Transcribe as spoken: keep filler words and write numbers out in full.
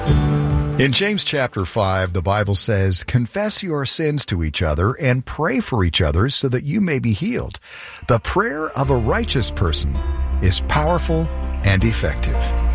In James chapter five, the Bible says, "Confess your sins to each other and pray for each other so that you may be healed. The prayer of a righteous person is powerful and effective."